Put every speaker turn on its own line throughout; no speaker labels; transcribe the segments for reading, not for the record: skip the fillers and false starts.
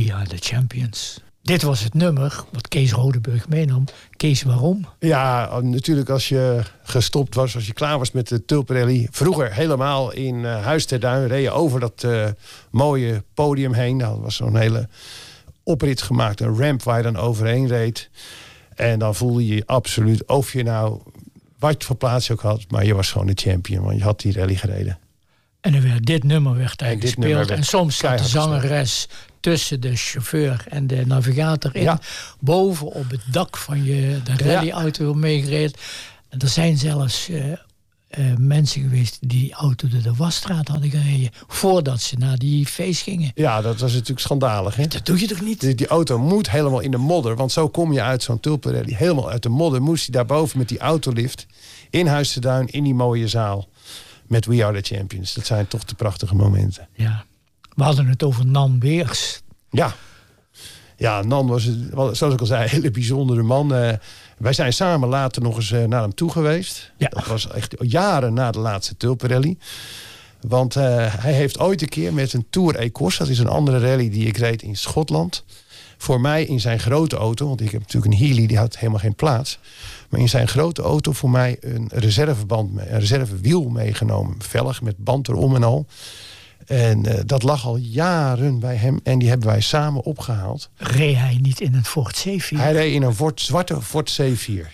We Are The Champions. Dit was het nummer wat Kees Rodeburg meenam. Kees, waarom?
Ja, natuurlijk als je gestopt was, als je klaar was met de Tulpenrally. Vroeger helemaal in Huis ter Duin reed je over dat mooie podium heen. Nou, dat was zo'n hele oprit gemaakt, een ramp waar je dan overheen reed. En dan voelde je absoluut, of je nou wat voor plaats je ook had, maar je was gewoon de champion, want je had die rally gereden.
En dit nummer werd eigenlijk gespeeld. En soms zat de zangeres tussen de chauffeur en de navigator in. Ja. Boven op het dak van de rallyauto meegereden. En er zijn zelfs mensen geweest die die auto door de wasstraat hadden gereden. Voordat ze naar die feest gingen.
Ja, dat was natuurlijk schandalig. Hè?
Dat doe je toch niet?
Die auto moet helemaal in de modder. Want zo kom je uit zo'n tulpenrally. Helemaal uit de modder moest hij daarboven met die autolift. In Huis ter Duin, in die mooie zaal. Met We Are The Champions. Dat zijn toch de prachtige momenten.
Ja. We hadden het over Nan Beers.
Ja, Nan was, zoals ik al zei, een hele bijzondere man. Wij zijn samen later nog eens naar hem toe geweest. Ja. Dat was echt jaren na de laatste Tulpenrally. Want hij heeft ooit een keer met een Tour Ecos... dat is een andere rally die ik reed in Schotland... voor mij in zijn grote auto... want ik heb natuurlijk een Healy, die had helemaal geen plaats... maar in zijn grote auto voor mij een reservewiel meegenomen. Velg met band erom en al. En dat lag al jaren bij hem. En die hebben wij samen opgehaald.
Reed hij niet in een Ford C4?
Hij reed in een zwarte Ford C4.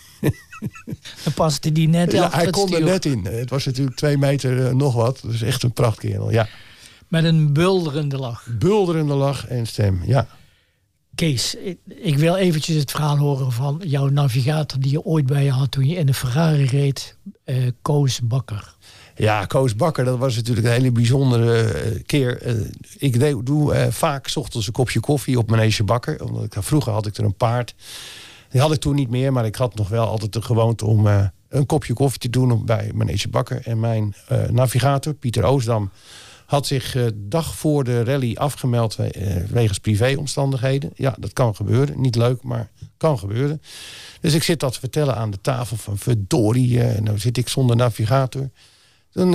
Dan paste die net
ja, hij kon er net in. Het was natuurlijk 2 meter nog wat. Dus echt een prachtkerel, ja.
Met een bulderende lach.
Bulderende lach en stem, ja.
Kees, ik wil eventjes het verhaal horen van jouw navigator... die je ooit bij je had toen je in de Ferrari reed. Koos Bakker.
Ja, Koos Bakker, dat was natuurlijk een hele bijzondere keer. Ik doe vaak 's ochtends een kopje koffie op Manege Bakker. Omdat vroeger had ik er een paard. Die had ik toen niet meer, maar ik had nog wel altijd de gewoonte om een kopje koffie te doen bij Manege Bakker. En mijn navigator, Pieter Oosdam, had zich dag voor de rally afgemeld wegens privéomstandigheden. Ja, dat kan gebeuren. Niet leuk, maar kan gebeuren. Dus ik zit dat te vertellen aan de tafel van verdorie, nou zit ik zonder navigator. Toen,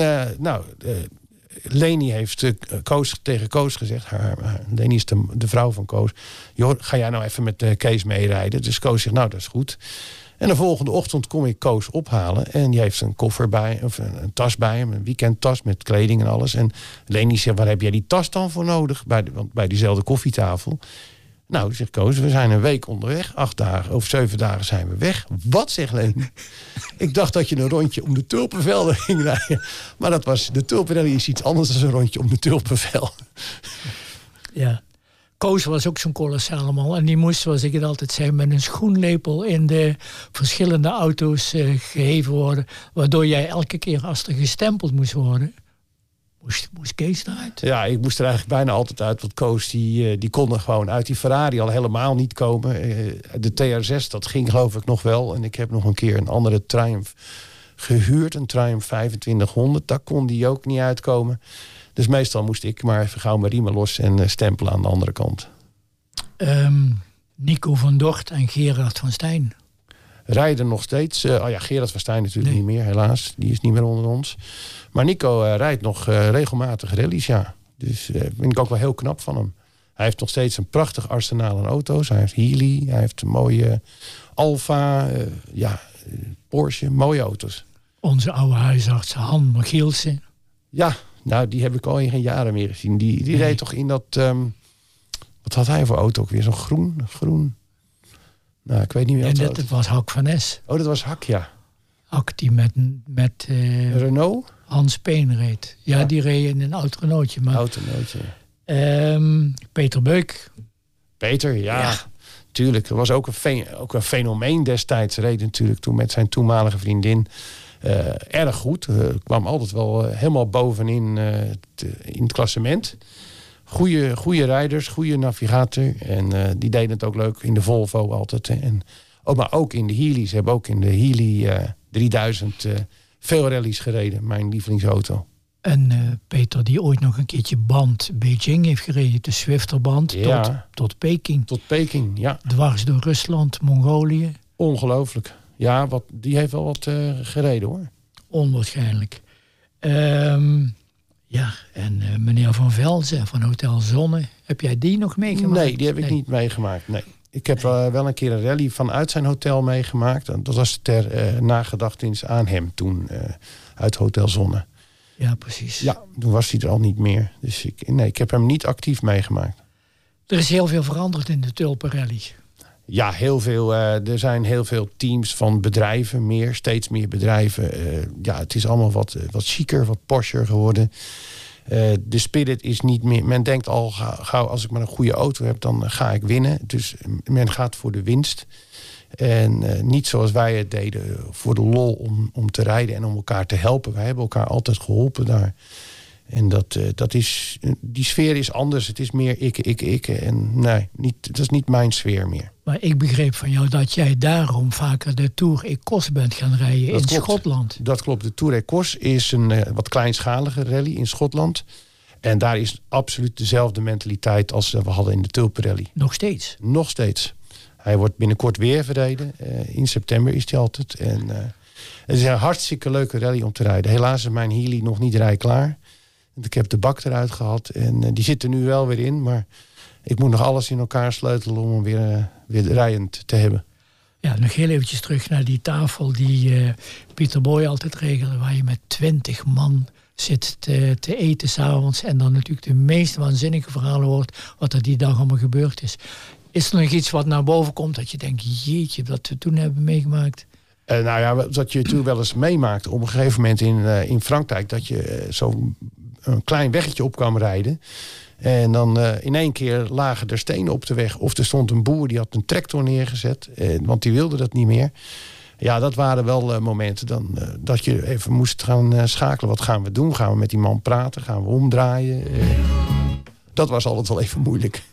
Leni heeft tegen Koos gezegd... Leni is de vrouw van Koos... joh, ga jij nou even met Kees meerijden? Dus Koos zegt, nou, dat is goed. En de volgende ochtend kom ik Koos ophalen... en die heeft een koffer bij, of een tas bij hem... een weekendtas met kleding en alles. En Leni zegt, waar heb jij die tas dan voor nodig? Want bij diezelfde koffietafel... Nou, zegt Koos, we zijn een week onderweg. 8 dagen of 7 dagen zijn we weg. Wat, zegt Leni? Ik dacht dat je een rondje om de tulpenvelden ging rijden. Maar de tulpenrally is iets anders dan een rondje om de tulpenvelden.
Ja. Koos was ook zo'n kolossale man. En die moest, zoals ik het altijd zei, met een schoenlepel in de verschillende auto's geheven worden. Waardoor jij elke keer als er gestempeld moest worden... Moest Kees eruit? Ja,
ik moest er eigenlijk bijna altijd uit. Want Koos die kon er gewoon uit. Die Ferrari al helemaal niet komen. De TR6, dat ging geloof ik nog wel. En ik heb nog een keer een andere Triumph gehuurd. Een Triumph 2500. Daar kon die ook niet uitkomen. Dus meestal moest ik maar even gauw mijn riemen los en stempelen aan de andere kant.
Nico van Dort en Gerard van Stijn.
Rijden nog steeds. Gerard van Stijn natuurlijk niet meer, helaas. Die is niet meer onder ons. Maar Nico rijdt nog regelmatig rallies, ja. Dus vind ik ook wel heel knap van hem. Hij heeft nog steeds een prachtig arsenaal aan auto's. Hij heeft Healy, hij heeft een mooie Alfa, Porsche, mooie auto's.
Onze oude huisarts Han Michielsen.
Ja, nou die heb ik al in geen jaren meer gezien. Die reed toch in dat... wat had hij voor auto ook weer? Zo'n groen... Nou, ik weet niet meer.
En dat was Hak van Es.
Oh, dat was Hak, ja.
Hak die met
Renault?
Hans Peen reed. Ja, die reed in een oud Renaultje. Peter Beuk.
Peter, ja. Tuurlijk. Dat was ook een fenomeen destijds. Reed natuurlijk toen met zijn toenmalige vriendin. Erg goed. Kwam altijd wel helemaal bovenin in het klassement. Goede rijders, goede navigator. En die deden het ook leuk in de Volvo altijd. Maar ook in de Healy. Ze hebben ook in de Healy 3000 veel rallies gereden. Mijn lievelingsauto.
En Peter die ooit nog een keertje Beijing heeft gereden. De Zwifterband tot Peking.
Tot Peking, ja.
Dwars door Rusland, Mongolië.
Ongelooflijk. Ja, die heeft wel wat gereden hoor.
Onwaarschijnlijk. Ja, en meneer Van Velzen van Hotel Zonne, heb jij die nog meegemaakt?
Nee, die heb ik niet meegemaakt, nee. Ik heb wel een keer een rally vanuit zijn hotel meegemaakt. Dat was ter nagedachtenis aan hem toen, uit Hotel Zonne.
Ja, precies.
Ja, toen was hij er al niet meer. Dus ik heb hem niet actief meegemaakt.
Er is heel veel veranderd in de tulpenrally.
Ja, heel veel. Er zijn heel veel teams van bedrijven, steeds meer bedrijven. Het is allemaal wat chiquer, wat posher geworden. De spirit is niet meer... Men denkt al gauw, als ik maar een goede auto heb, dan ga ik winnen. Dus men gaat voor de winst. En niet zoals wij het deden, voor de lol om te rijden en om elkaar te helpen. Wij hebben elkaar altijd geholpen daar. En die sfeer is anders. Het is meer ik. En nee, dat is niet mijn sfeer meer.
Maar ik begreep van jou dat jij daarom vaker de Tour Ecos bent gaan rijden in Schotland.
Dat klopt. De Tour Ecos is een wat kleinschalige rally in Schotland. En daar is absoluut dezelfde mentaliteit als we hadden in de Tulpenrally.
Nog steeds?
Nog steeds. Hij wordt binnenkort weer verreden. In september is hij altijd. En het is een hartstikke leuke rally om te rijden. Helaas is mijn Healy nog niet rijklaar. Ik heb de bak eruit gehad en die zit er nu wel weer in. Maar ik moet nog alles in elkaar sleutelen om hem weer rijdend te hebben.
Ja, nog heel eventjes terug naar die tafel die Pieter Boy altijd regelde. Waar je met 20 man zit te eten s'avonds. En dan natuurlijk de meest waanzinnige verhalen hoort wat er die dag allemaal gebeurd is. Is er nog iets wat naar boven komt dat je denkt, jeetje, wat we toen hebben meegemaakt?
Dat je toen wel eens meemaakt op een gegeven moment in Frankrijk. Dat je zo'n klein weggetje op kwam rijden. En dan in één keer lagen er stenen op de weg. Of er stond een boer die had een tractor neergezet. Want die wilde dat niet meer. Ja, dat waren wel momenten dat je even moest gaan schakelen. Wat gaan we doen? Gaan we met die man praten? Gaan we omdraaien? Dat was altijd wel even moeilijk.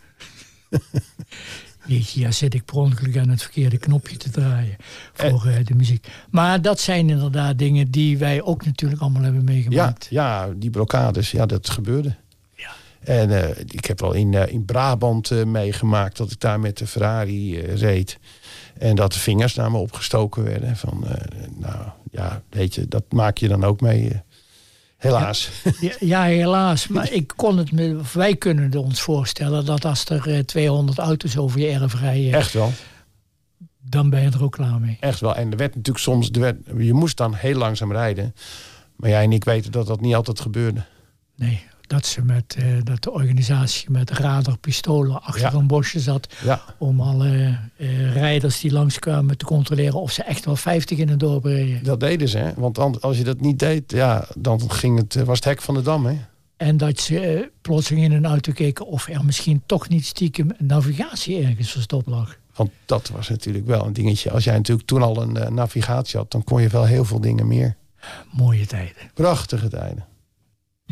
Ja, zit ik per ongeluk aan het verkeerde knopje te draaien voor de muziek. Maar dat zijn inderdaad dingen die wij ook natuurlijk allemaal hebben meegemaakt.
Ja, die blokkades, dat gebeurde. Ja. En ik heb wel in Brabant meegemaakt dat ik daar met de Ferrari reed. En dat de vingers naar me opgestoken werden. Weet je, dat maak je dan ook mee. Helaas.
Ja, helaas. Maar wij kunnen ons voorstellen dat als er 200 auto's over je erf rijden...
Echt wel.
Dan ben je er ook klaar mee.
Echt wel. En er werd natuurlijk soms... je moest dan heel langzaam rijden. Maar jij en ik weten dat dat niet altijd gebeurde.
Nee, dat de organisatie met radarpistolen achter een bosje zat... om alle rijders die langskwamen te controleren of ze echt wel 50 in het dorp reden.
Dat deden ze, hè? Want als je dat niet deed, dan was het hek van de dam, hè?
En dat ze plotseling in een auto keken of er misschien toch niet stiekem navigatie ergens verstopt lag.
Want dat was natuurlijk wel een dingetje. Als jij natuurlijk toen al een navigatie had, dan kon je wel heel veel dingen meer.
Mooie tijden.
Prachtige tijden.